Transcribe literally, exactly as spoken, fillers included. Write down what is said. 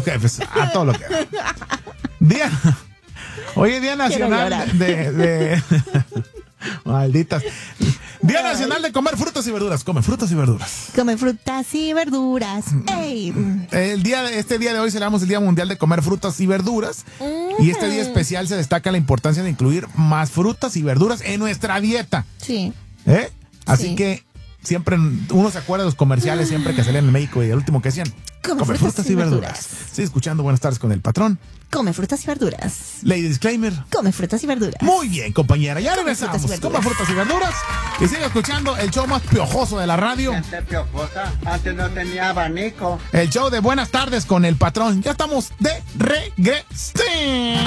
jefes, a todo lo que... Día... Hoy es Día Nacional de... de, de... Malditas. Día Ay. Nacional de comer frutas y verduras. Come frutas y verduras. Come frutas y verduras. Ey. El día de, este día de hoy celebramos el Día Mundial de Comer Frutas y Verduras. Uh-huh. Y este día especial se destaca la importancia de incluir más frutas y verduras en nuestra dieta. Sí. ¿Eh? Así sí. que siempre uno se acuerda de los comerciales siempre que salían en México y el último que decían come, come frutas, frutas y verduras. verduras. Sigue escuchando Buenas Tardes con el Patrón. Come frutas y verduras. Lady Disclaimer. Come frutas y verduras. Muy bien, compañera. Ya regresamos. Come frutas y verduras. Y sigue escuchando el show más piojoso de la radio. Gente piojosa. Antes no tenía abanico. El show de Buenas Tardes con el Patrón. Ya estamos de regreso.